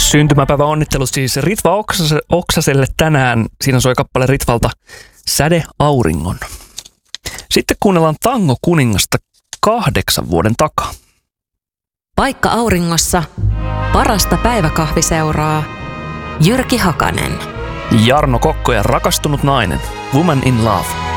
Syntymäpäivä onnittelut siis Ritva Oksaselle tänään. Siinä soi kappale Ritvalta Säde auringon. Sitten kuunnellaan Tango kuningasta 8 vuoden takaa. Paikka auringossa. Parasta päiväkahviseuraa. Jyrki Hakanen. Jarno Kokko ja Rakastunut nainen. Woman in Love.